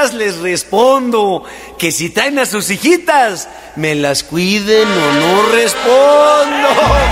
preguntas les respondo. Que si traen a sus hijitas, me las cuiden o no respondo.